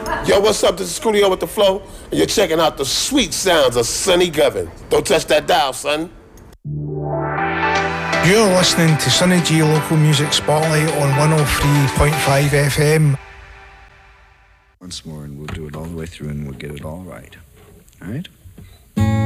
Yo, what's up? This is Coolio with the Flow, and you're checking out the sweet sounds of Sonny Govin. Don't touch that dial, son. You're listening to Sonny G Local Music Spotlight on 103.5 FM. Once more, and we'll do it all the way through, and we'll get it all right. All right?